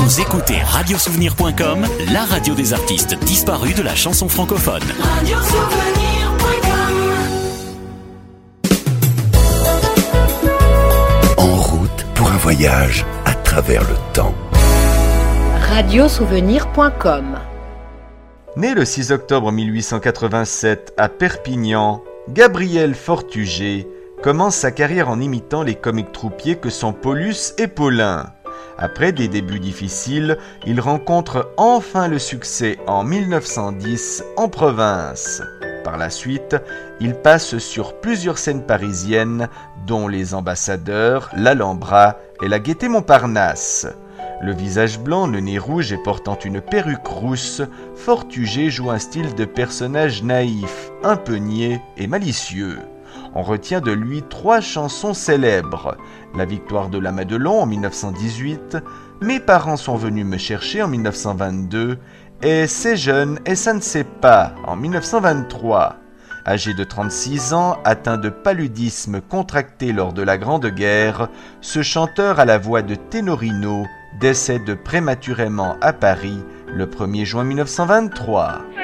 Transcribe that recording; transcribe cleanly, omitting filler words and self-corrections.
Vous écoutez radiosouvenir.com, la radio des artistes disparus de la chanson francophone. En route pour un voyage à travers le temps. radiosouvenir.com. Né le 6 octobre 1887 à Perpignan, Gabriel Fortuget commence sa carrière en imitant les comiques troupiers que sont Paulus et Paulin. Après des débuts difficiles, il rencontre enfin le succès en 1910 en province. Par la suite, il passe sur plusieurs scènes parisiennes, dont les Ambassadeurs, l'Alhambra et la Gaîté Montparnasse. Le visage blanc, le nez rouge et portant une perruque rousse, Fortuget joue un style de personnage naïf, un peu niais et malicieux. On retient de lui 3 chansons célèbres. La victoire de la Madelon en 1918, Mes parents sont venus me chercher en 1922 et C'est jeune et ça ne sait pas en 1923. Âgé de 36 ans, atteint de paludisme contracté lors de la Grande Guerre, ce chanteur à la voix de Ténorino décède prématurément à Paris le 1er juin 1923.